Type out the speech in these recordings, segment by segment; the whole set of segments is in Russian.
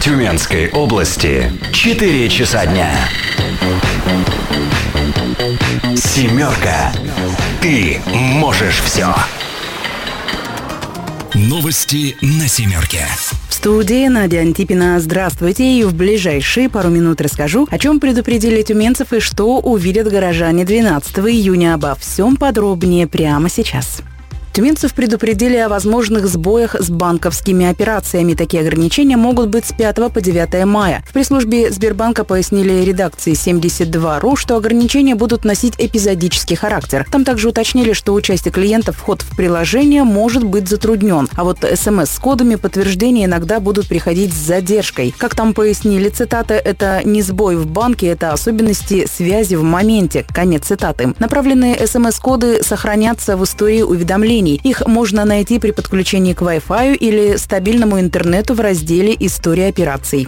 Тюменской области 4 часа дня. Семерка. Ты можешь все. Новости на Семерке. В студии Надя Антипина. Здравствуйте. И в ближайшие пару минут расскажу, о чем предупредили тюменцев и что увидят горожане 12 июня. Обо всем подробнее прямо сейчас. Тюменцев предупредили о возможных сбоях с банковскими операциями. Такие ограничения могут быть с 5 по 9 мая. В пресс-службе Сбербанка пояснили редакции 72.ru, что ограничения будут носить эпизодический характер. Там также уточнили, что у части клиентов вход в приложение может быть затруднен. А вот СМС с кодами подтверждения иногда будут приходить с задержкой. Как там пояснили, цитата, это не сбой в банке, это особенности связи в моменте. Конец цитаты. Направленные СМС-коды сохранятся в истории уведомлений. Их можно найти при подключении к Wi-Fi или стабильному интернету в разделе «История операций».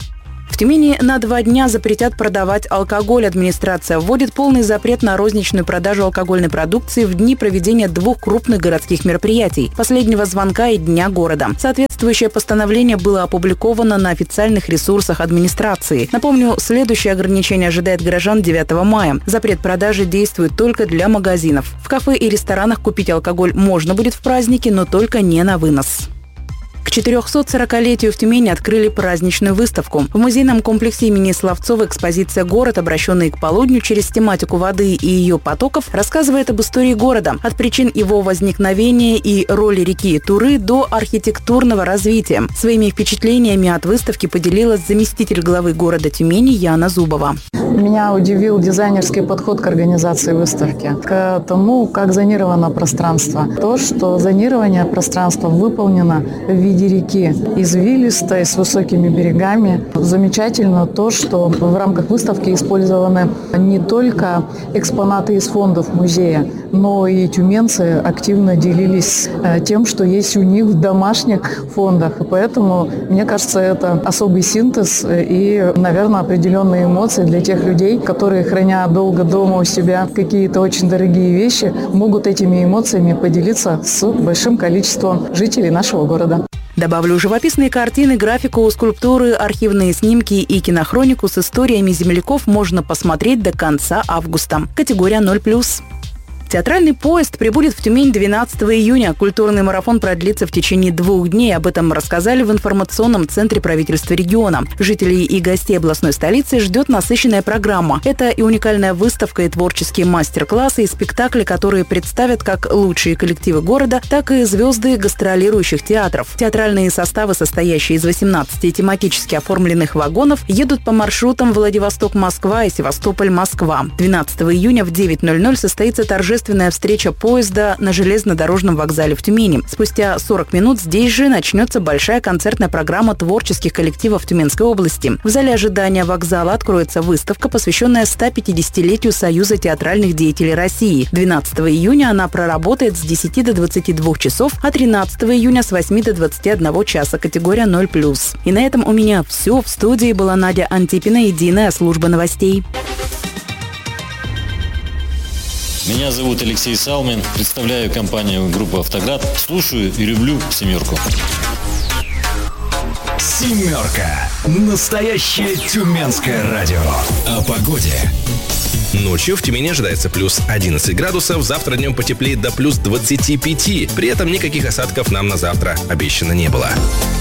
В Тюмени на 2 дня запретят продавать алкоголь. Администрация вводит полный запрет на розничную продажу алкогольной продукции в дни проведения 2 крупных городских мероприятий – последнего звонка и Дня города. Соответствующее постановление было опубликовано на официальных ресурсах администрации. Напомню, следующее ограничение ожидает горожан 9 мая. Запрет продажи действует только для магазинов. В кафе и ресторанах купить алкоголь можно будет в праздники, но только не на вынос. К 440-летию в Тюмени открыли праздничную выставку. В музейном комплексе имени Славцова экспозиция «Город», обращенный к полудню через тематику воды и ее потоков, рассказывает об истории города, от причин его возникновения и роли реки Туры до архитектурного развития. Своими впечатлениями от выставки поделилась заместитель главы города Тюмени Яна Зубова. Меня удивил дизайнерский подход к организации выставки, к тому, как зонировано пространство. То, что зонирование пространства выполнено в виде реки, извилистой, с высокими берегами. Замечательно то, что в рамках выставки использованы не только экспонаты из фондов музея, но и тюменцы активно делились тем, что есть у них в домашних фондах. Поэтому, мне кажется, это особый синтез и, наверное, определенные эмоции для тех людей, которые, храня долго дома у себя какие-то очень дорогие вещи, могут этими эмоциями поделиться с большим количеством жителей нашего города. Добавлю живописные картины, графику, скульптуры, архивные снимки и кинохронику с историями земляков можно посмотреть до конца августа. Категория 0+. Театральный поезд прибудет в Тюмень 12 июня. Культурный марафон продлится в течение 2 дней. Об этом рассказали в информационном центре правительства региона. Жителей и гостей областной столицы ждет насыщенная программа. Это и уникальная выставка, и творческие мастер-классы, и спектакли, которые представят как лучшие коллективы города, так и звезды гастролирующих театров. Театральные составы, состоящие из 18 тематически оформленных вагонов, едут по маршрутам Владивосток-Москва и Севастополь-Москва. 12 июня в 9:00 состоится торжественная встреча поезда на железнодорожном вокзале в Тюмени. Спустя 40 минут здесь же начнется большая концертная программа творческих коллективов Тюменской области. В зале ожидания вокзала откроется выставка, посвященная 150-летию Союза театральных деятелей России. 12 июня она проработает с 10 до 22 часов, а 13 июня с 8 до 21 часа, категория 0+. И на этом у меня все. В студии была Надя Антипина, единая служба новостей. Меня зовут Алексей Салмин, представляю компанию группы «Автоград». Слушаю и люблю «Семерку». Семерка. Настоящее тюменское радио. О погоде. Ночью в Тюмени ожидается плюс 11 градусов, завтра днем потеплеет до плюс 25. При этом никаких осадков нам на завтра обещано не было.